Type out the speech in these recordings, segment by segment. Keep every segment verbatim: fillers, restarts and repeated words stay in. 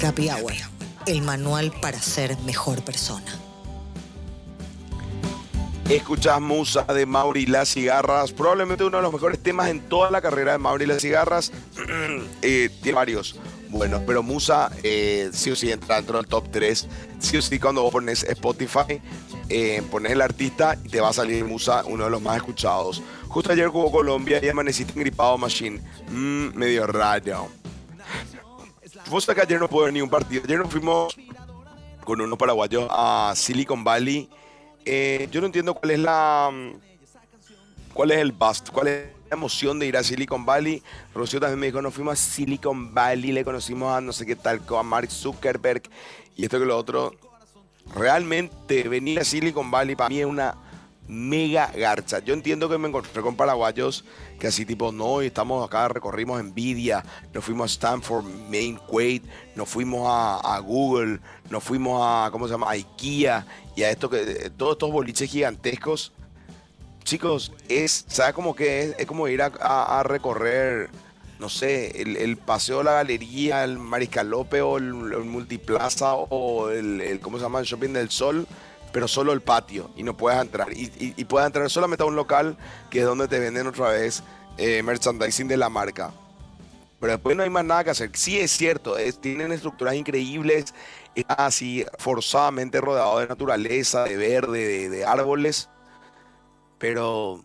Happy Hour, el manual para ser mejor persona. Escuchás Musa de Mauri Las Cigarras, probablemente uno de los mejores temas en toda la carrera de Mauri Las Cigarras. eh, tiene varios buenos, pero Musa eh, sí o sí entra dentro del top tres. Sí o sí, cuando vos pones Spotify, eh, pones el artista y te va a salir Musa, uno de los más escuchados. Justo ayer jugó Colombia y amaneciste gripado, Machine. Mm, medio raro. Vos sabés que ayer no pude ver ni un partido. Ayer nos fuimos con unos paraguayos a Silicon Valley. Eh, yo no entiendo cuál es la, cuál es el bust, cuál es la emoción de ir a Silicon Valley. Rocío también me dijo, nos fuimos a Silicon Valley, le conocimos a no sé qué tal, a Mark Zuckerberg y esto que lo otro. Realmente venir a Silicon Valley para mí es una mega garcha. Yo entiendo que me encontré con paraguayos que así tipo, no, estamos acá, recorrimos Nvidia, nos fuimos a Stanford, Main Quaid, nos fuimos a, a Google, nos fuimos a, ¿cómo se llama? A IKEA y a esto que, todos estos boliches gigantescos. Chicos, es, ¿sabes cómo que es? Es como ir a, a, a recorrer, no sé, el, el Paseo de la Galería, el Mariscal López o el, el Multiplaza o el, el, ¿cómo se llama? El Shopping del Sol, pero solo el patio y no puedes entrar. Y, y, y puedes entrar solamente a un local que es donde te venden otra vez eh, merchandising de la marca. Pero después no hay más nada que hacer. Sí es cierto, es, tienen estructuras increíbles, está así forzadamente rodeado de naturaleza, de verde, de, de árboles, pero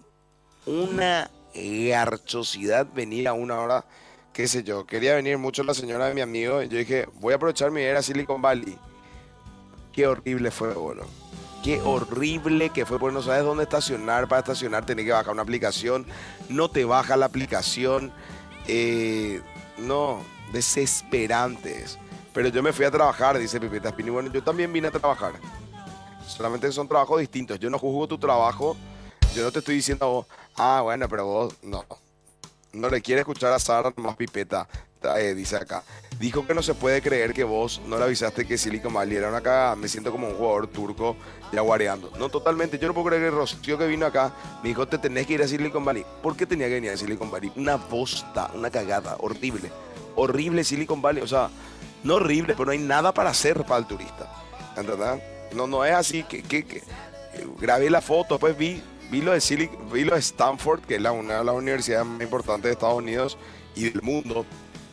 una garchosidad venir a una hora, qué sé yo. Quería venir mucho la señora de mi amigo y yo dije, voy a aprovechar mi ir a Silicon Valley. Qué horrible fue, bueno. Qué horrible que fue, porque no sabes dónde estacionar. Para estacionar tenés que bajar una aplicación. No te baja la aplicación. Eh, no, desesperantes. Pero yo me fui a trabajar, dice Pipita Spini. Bueno, yo también vine a trabajar. Solamente son trabajos distintos. Yo no juzgo tu trabajo. Yo no te estoy diciendo a vos, ah, bueno, pero vos no. No le quiere escuchar a Sara más Pipeta, eh, dice acá. Dijo que no se puede creer que vos no le avisaste que Silicon Valley era una cagada. Me siento como un jugador turco ya guareando. No, totalmente. Yo no puedo creer que Rocío que vino acá me dijo, te tenés que ir a Silicon Valley. ¿Por qué tenía que venir a Silicon Valley? Una bosta, una cagada, horrible. Horrible Silicon Valley. O sea, no horrible, pero no hay nada para hacer para el turista. ¿Entendés? No, no es así que, que, que grabé la foto, después vi, vi, lo de Silicon, vi lo de Stanford, que es la, una de las universidades más importantes de Estados Unidos y del mundo.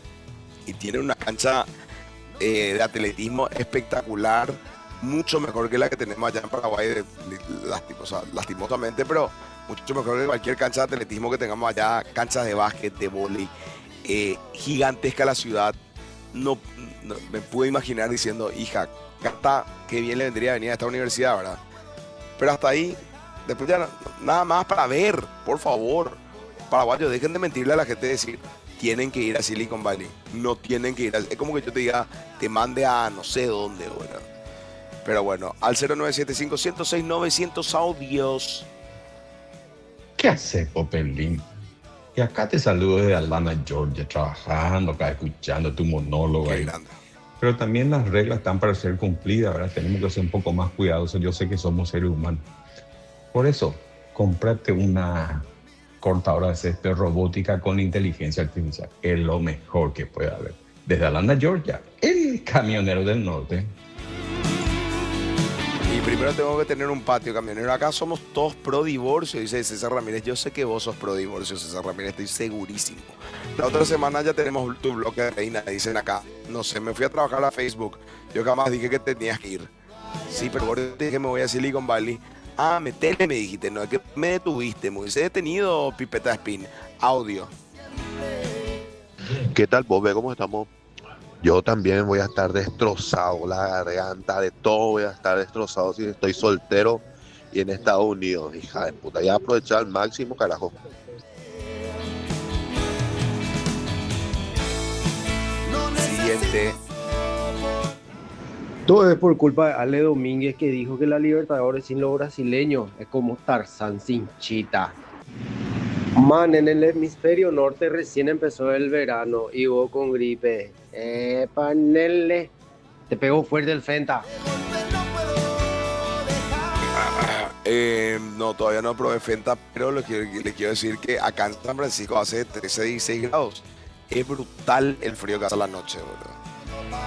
Y tiene una cancha eh, de atletismo espectacular, mucho mejor que la que tenemos allá en Paraguay, de, de, lastim, o sea, lastimosamente, pero mucho mejor que cualquier cancha de atletismo que tengamos allá, canchas de básquet, de vóley, eh, gigantesca la ciudad. No, no me pude imaginar diciendo, hija, Cata, qué bien le vendría a venir a esta universidad, ¿verdad? Pero hasta ahí, después ya nada más para ver, por favor. Paraguayos, dejen de mentirle a la gente, decir, tienen que ir a Silicon Valley. No tienen que ir a... Es como que yo te diga, te mande a no sé dónde, bueno. Pero bueno, al cero nueve siete cinco, uno cero seis, novecientos audios. ¿Qué haces, Popelín? Y acá te saludo desde Atlanta, Georgia, trabajando acá, escuchando tu monólogo Qué ahí. grande. Pero también las reglas están para ser cumplidas, ¿verdad? Tenemos que ser un poco más cuidadosos. Yo sé que somos seres humanos. Por eso, cómprate una cortadora de césped robótica con inteligencia artificial. Es lo mejor que puede haber. Desde Atlanta, Georgia, el camionero del norte. Y primero tengo que tener un patio camionero. Acá somos todos pro divorcio, dice César Ramírez. Yo sé que vos sos pro divorcio, César Ramírez, estoy segurísimo. La otra semana ya tenemos tu bloque de reina, dicen acá. No sé, me fui a trabajar a Facebook. Yo jamás dije que tenías que ir. Sí, pero vos te dije que me voy a Silicon Valley. Ah, metele, me dijiste, no es que me detuviste. Me hubiese detenido, Pipeta Spin. Audio. ¿Qué tal, Bobe? ¿Cómo estamos? Yo también voy a estar destrozado, la garganta, de todo voy a estar destrozado si estoy soltero y en Estados Unidos, hija de puta. Ya aprovechar al máximo, carajo. Siguiente. Todo es por culpa de Ale Domínguez, que dijo que la Libertadores sin los brasileños es como Tarzán sin Chita. Man, en el hemisferio norte recién empezó el verano y vos con gripe. Eh, panele. Te pegó fuerte el Fenta. Eh, no, todavía no probé Fenta, pero le quiero, le quiero decir que acá en San Francisco hace trece, dieciséis grados. Es brutal el frío que hace a la noche, boludo.